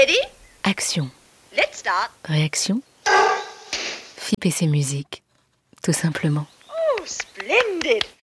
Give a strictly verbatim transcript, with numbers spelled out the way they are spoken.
Ready? Action. Let's start. Réaction. F I P C Musique. Tout simplement. Oh, splendid.